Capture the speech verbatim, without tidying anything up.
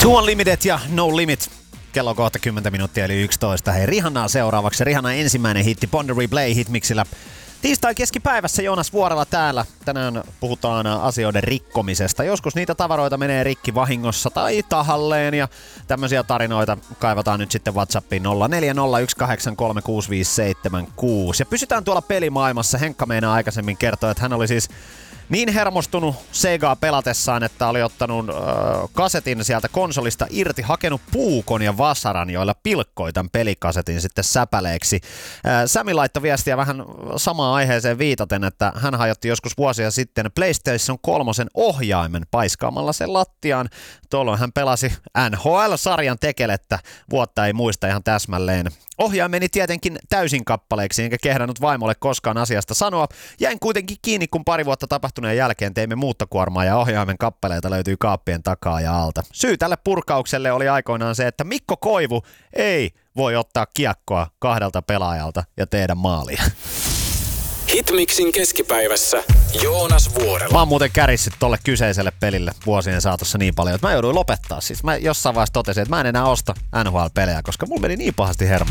Unlimited ja No Limit. Kello kohta kymmenen minuuttia eli yksitoista. Hei, Rihannaa seuraavaksi. Rihanna ensimmäinen hitti Pon de Replay hitmiksillä. Tiistai keskipäivässä Joonas Vuorela täällä. Tänään puhutaan asioiden rikkomisesta. Joskus niitä tavaroita menee rikki vahingossa tai tahalleen ja tämmöisiä tarinoita kaivataan nyt sitten WhatsAppiin nolla neljä nolla yksi kahdeksan kolme kuusi viisi seitsemän kuusi. Ja pysytään tuolla pelimaailmassa. Henkka meinaa aikaisemmin kertoa, että hän oli siis niin hermostunut Segaa pelatessaan, että oli ottanut äh, kasetin sieltä konsolista irti, hakenut puukon ja vasaran, joilla pilkkoi tämän pelikasetin sitten säpäleeksi. Äh, Sami laittoi viestiä vähän samaan aiheeseen viitaten, että hän hajotti joskus vuosia sitten PlayStation kolme ohjaimen paiskaamalla sen lattiaan. Tuolloin hän pelasi N H L-sarjan tekelettä, vuotta ei muista ihan täsmälleen. Ohjain meni tietenkin täysin kappaleeksi, enkä kehdannut vaimolle koskaan asiasta sanoa. Jäin kuitenkin kiinni, kun pari vuotta tapahtuneen jälkeen teimme muuttokuormaa ja ohjaimen kappaleita löytyi kaappien takaa ja alta. Syy tälle purkaukselle oli aikoinaan se, että Mikko Koivu ei voi ottaa kiekkoa kahdelta pelaajalta ja tehdä maalia. Hitmixin keskipäivässä Joonas Vuorela. Mä oon muuten kärissyt tolle kyseiselle pelille vuosien saatossa niin paljon, että mä jouduin lopettaa. Siis mä jossain vaiheessa totesin, että mä en enää osta N H L-pelejä, koska mulla meni niin pahasti hermo.